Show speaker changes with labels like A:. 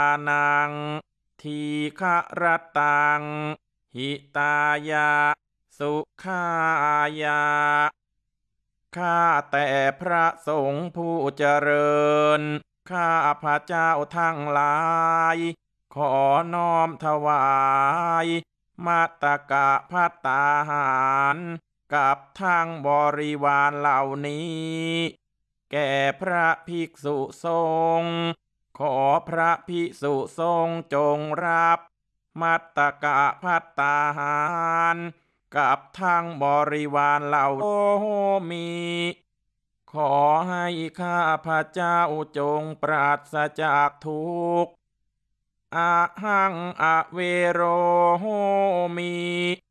A: นังทีฆรตังหิตายะสุขายาข้าแต่พระสงฆ์ผู้เจริญข้าพระเจ้าทั้งหลายขอน้อมถวายมาตกะภัตตาหารกับทั้งบริวารเหล่านี้แก่พระภิกษุสงฆ์ขอพระภิกษุสงฆ์จงรับมัตตกะภัตตาหารกับทั้งบริวารเหล่ามีขอให้ข้าพระเจ้าจงปราศจากทุกข์อะหังอเวโรโหมิ